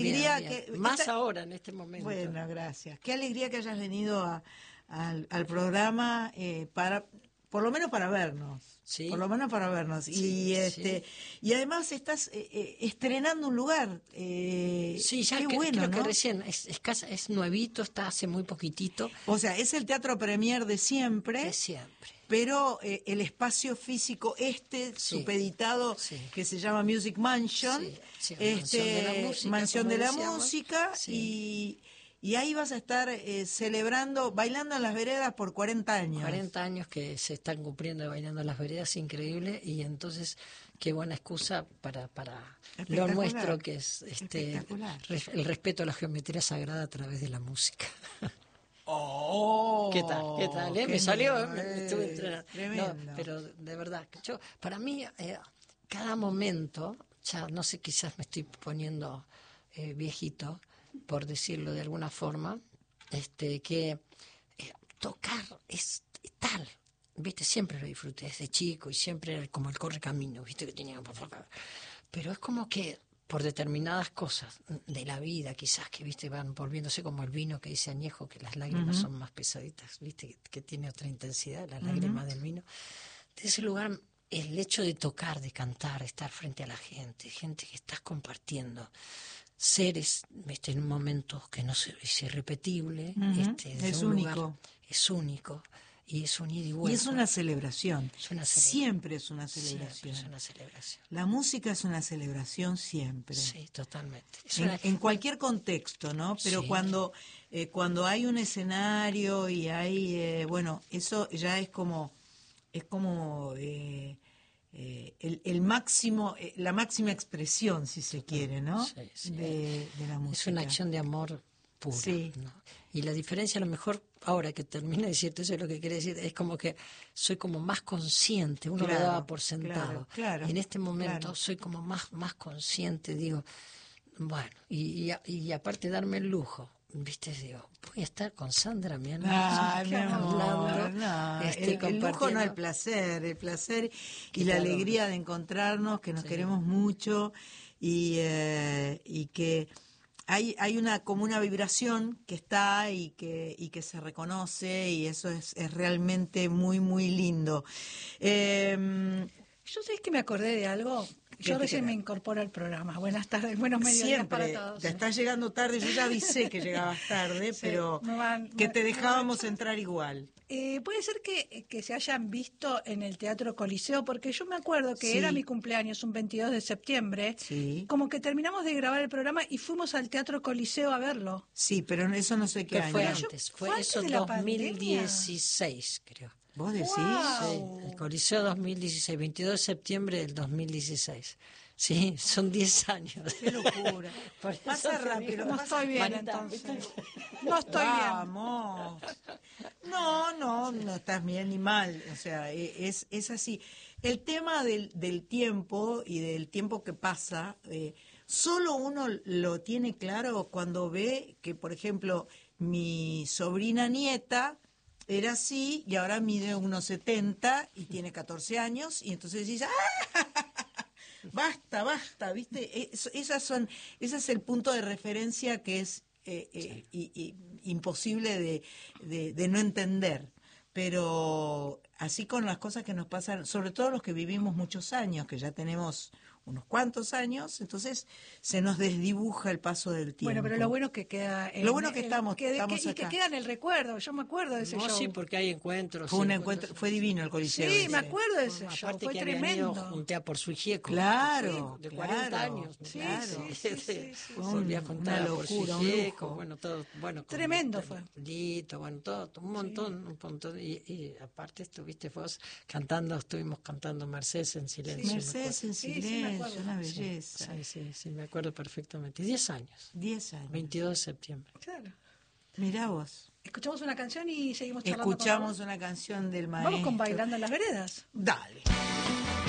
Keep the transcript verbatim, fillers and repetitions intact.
Alegría bien, bien. que, Más esta, ahora, en este momento. Bueno, gracias. Qué alegría que hayas venido a, al, al programa eh, para, por lo menos para vernos. Sí. Por lo menos para vernos. Sí, y este sí. y además estás eh, eh, estrenando un lugar. Eh, Sí, ya qué que, bueno, creo ¿no? que recién, es, es, casa, es nuevito, está hace muy poquitito. O sea, es el Teatro Premier de siempre. De siempre. Pero eh, el espacio físico este, Sí, supeditado, sí. que se llama Music Mansion, Sí, sí, este, Mansión de la Música, Mansión como de la decíamos. Música, Sí. y, y ahí vas a estar eh, celebrando, bailando en las veredas por cuarenta años. cuarenta años que se están cumpliendo de Bailando en las Veredas, increíble, y entonces qué buena excusa para, para lo nuestro, que es este el respeto a la geometría sagrada a través de la música. Oh, ¿Qué tal? ¿Qué tal? ¿Eh? Me salió, eh, me, me estuve entrenando. Tremendo. No, pero de verdad, yo, para mí, eh, cada momento, ya no sé, quizás me estoy poniendo eh, viejito, por decirlo de alguna forma, este, que eh, tocar es tal, viste, siempre lo disfruté desde chico y siempre era como el correcamino, viste, que tenía, pero es como que por determinadas cosas de la vida, quizás que viste van volviéndose como el vino que dice añejo, que las lágrimas uh-huh. son más pesaditas, viste, que, que tiene otra intensidad, las uh-huh. lágrimas del vino. De ese lugar, el hecho de tocar, de cantar, estar frente a la gente, gente que estás compartiendo, seres, viste, en un momento que no se, es irrepetible, uh-huh. este, de es un único. Lugar, es único. Y es un ida y vuelta. Y es una celebración. Es una celebra- siempre es una celebración. Siempre es una celebración. La música es una celebración siempre. Sí, totalmente. Es en, una... en cualquier contexto, ¿no? Pero sí. cuando eh, cuando hay un escenario y hay, eh, bueno, eso ya es como es como eh, eh, el, el máximo, eh, la máxima expresión, si se quiere, ¿no? Sí, sí. De, de la música. Es una acción de amor pura. Sí. ¿no? Y la diferencia, a lo mejor, ahora que termine de decirte eso, es lo que quiere decir, es como que soy como más consciente, uno claro, lo daba por sentado. Claro, claro, y en este momento claro. soy como más, más consciente, digo, bueno, y, y, y aparte darme el lujo, viste, digo, voy a estar con Sandra, mi hermana, Ay, mi amor, hablando, no, este, el, el lujo no, el placer, el placer y la alegría de encontrarnos, que nos sí. queremos mucho y, eh, y que hay hay una como una vibración que está y que y que se reconoce, y eso es, es realmente muy muy lindo. Eh, Yo sé que me acordé de algo. Yo recién me incorporo al programa. Buenas tardes, buenos mediodías para todos. Te estás llegando tarde, yo ya avisé que llegabas tarde, sí, pero van, que te dejábamos entrar igual. Eh, puede ser que, que se hayan visto en el Teatro Coliseo, porque yo me acuerdo que sí. era mi cumpleaños, un veintidós de septiembre, sí. como que terminamos de grabar el programa y fuimos al Teatro Coliseo a verlo. Sí, pero eso no sé qué que año. fue antes, yo, fue, fue eso antes dos mil dieciséis, creo. ¿Vos decís? Wow. Sí, el Coliseo dos mil dieciséis, veintidós de septiembre del dos mil dieciséis. Sí, son diez años. Qué locura. Pasa rápido. No estoy bien, Marita, entonces. No estoy Vamos. bien. No, no, no estás bien ni mal. O sea, es, es así. El tema del, del tiempo y del tiempo que pasa, eh, solo uno lo tiene claro cuando ve que, por ejemplo, mi sobrina nieta era así y ahora mide uno setenta y tiene catorce años, y entonces dices, ¡ah! Basta, basta, ¿viste? Es, esas son, ese es el punto de referencia que es eh, eh, y, y, imposible de, de, de no entender. Pero así con las cosas que nos pasan, sobre todo los que vivimos muchos años, que ya tenemos unos cuantos años, entonces se nos desdibuja el paso del tiempo. Bueno, pero lo bueno que queda en, lo bueno que estamos, que, estamos que, y acá. que queda en el recuerdo. Yo me acuerdo de ese no, show. Sí, porque hay encuentros. Fue sí, un encuentro, fue divino el Coliseo. Sí, ese. me acuerdo de ese bueno, show. Aparte fue que tremendo. Habían ido junté a por su hijieco. Claro, sí, de claro, cuarenta años. Sí, claro. sí, sí, sí, sí, sí. Volví a juntar una a por su locura, un hijieco, lujo. bueno, todo, bueno, con Tremendo fue. Lito, bueno, todo, un montón, sí. un montón. Y, y aparte estuviste vos cantando, estuvimos cantando Mercedes en silencio. Sí, Mercedes en silencio, sí, sí, una belleza. Sí, sí, sí, me acuerdo perfectamente. Diez años. Diez años. veintidós de septiembre. Claro. Mirá vos. Escuchamos una canción y seguimos charlando. Escuchamos una canción del maestro. Vamos con Bailando en las Veredas. Dale.